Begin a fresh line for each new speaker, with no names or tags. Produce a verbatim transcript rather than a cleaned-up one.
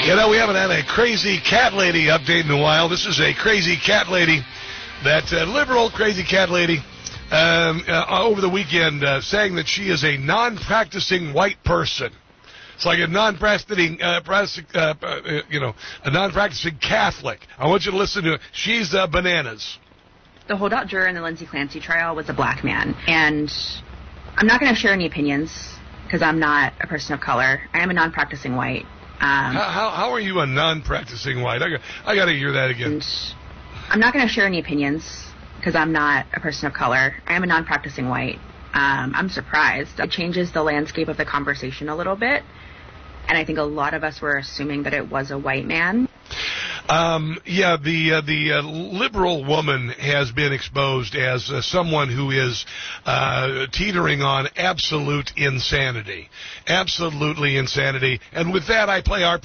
You know, we haven't had a crazy cat lady update in a while. This is a crazy cat lady, that uh, liberal crazy cat lady, um, uh, over the weekend uh, saying that she is a non-practicing white person. It's like a non-practicing, uh, uh, uh, you know, a non-practicing Catholic. I want you to listen to it. She's uh, bananas.
The holdout juror in the Lindsay Clancy trial was a black man, and I'm not going to share any opinions because I'm not a person of color. I am a non-practicing white. Um,
how, how how are you a non-practicing white? I got I got to hear that again.
I'm not going to share any opinions because I'm not a person of color. I am a non-practicing white. Um, I'm surprised. It changes the landscape of the conversation a little bit, and I think a lot of us were assuming that it was a white man.
Um, yeah, the uh, the uh, liberal woman has been exposed as uh, someone who is uh, teetering on absolute insanity, absolutely insanity. And with that, I play our